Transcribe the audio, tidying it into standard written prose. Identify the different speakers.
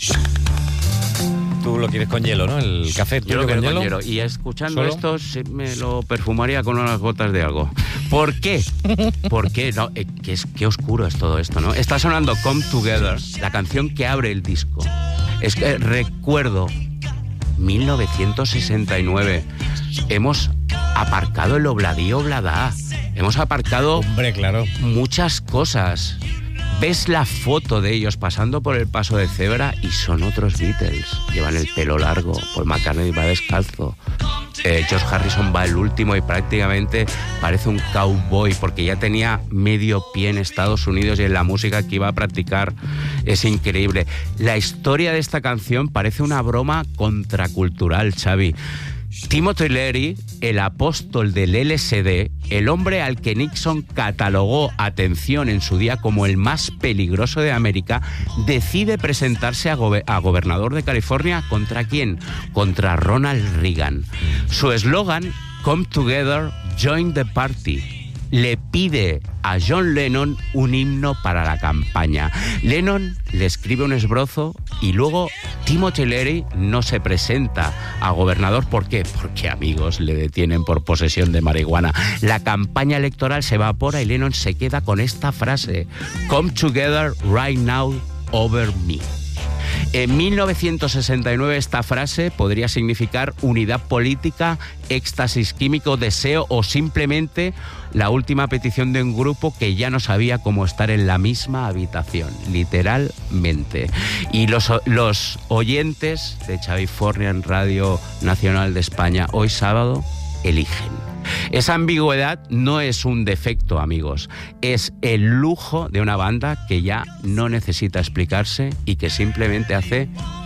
Speaker 1: Tú lo quieres con hielo, ¿no? El café
Speaker 2: Yo lo
Speaker 1: con
Speaker 2: quiero
Speaker 1: hielo.
Speaker 2: con hielo. Y escuchando
Speaker 1: ¿Solo?
Speaker 2: esto me lo perfumaría con unas gotas de algo. ¿Por qué? ¿Por qué? No, qué oscuro es todo esto, ¿no? Está sonando Come Together, la canción que abre el disco. Es que recuerdo 1969. Hemos aparcado el Obladí Oblada. Hemos aparcado
Speaker 1: Hombre, claro.
Speaker 2: muchas cosas. Ves la foto de ellos pasando por el paso de cebra y son otros Beatles. Llevan el pelo largo, Paul McCartney va descalzo. George Harrison va el último y prácticamente parece un cowboy porque ya tenía medio pie en Estados Unidos y en la música que iba a practicar es increíble. La historia de esta canción parece una broma contracultural, Xavi. Timothy Leary, el apóstol del LSD, el hombre al que Nixon catalogó, atención, en su día como el más peligroso de América, decide presentarse a gobernador de California. ¿Contra quién? Contra Ronald Reagan. Su eslogan, Come Together, Join the Party. Le pide a John Lennon un himno para la campaña. Lennon le escribe un esbozo y luego Timothy Leary no se presenta a gobernador. ¿Por qué? Porque amigos le detienen por posesión de marihuana. La campaña electoral se evapora y Lennon se queda con esta frase: Come together right now over me. En 1969 esta frase podría significar unidad política, éxtasis químico, deseo o simplemente la última petición de un grupo que ya no sabía cómo estar en la misma habitación, literalmente. Y los oyentes de Xavifornia en Radio Nacional de España hoy sábado eligen. Esa ambigüedad no es un defecto, amigos, es el lujo de una banda que ya no necesita explicarse y que simplemente hace